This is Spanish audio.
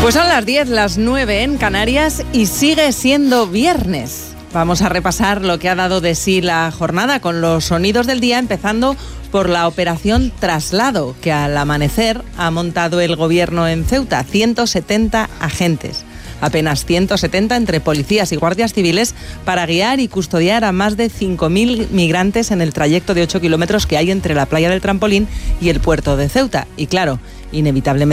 Pues son las 10, las 9 en Canarias y sigue siendo viernes. Vamos a repasar lo que ha dado de sí la jornada con los sonidos del día, empezando por la operación Traslado, que al amanecer ha montado el gobierno en Ceuta. 170 agentes, apenas 170 entre policías y guardias civiles, para guiar y custodiar a más de 5.000 migrantes en el trayecto de 8 kilómetros que hay entre la playa del Trampolín y el puerto de Ceuta. Y claro, inevitablemente